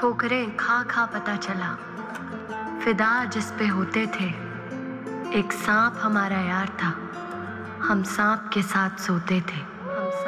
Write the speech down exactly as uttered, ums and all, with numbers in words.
ठोकरें खा खा पता चला, फिदा जिस पे होते थे। एक सांप हमारा यार था, हम सांप के साथ सोते थे।